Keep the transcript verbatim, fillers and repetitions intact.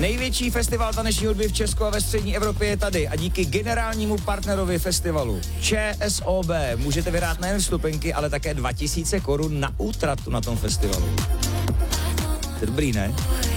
Největší festival taneční hudby v Česku a ve střední Evropě je tady a díky generálnímu partnerovi festivalu ČSOB můžete vyhrát nejen vstupenky, ale také dva tisíce korun na útratu na tom festivalu. To je dobrý, ne?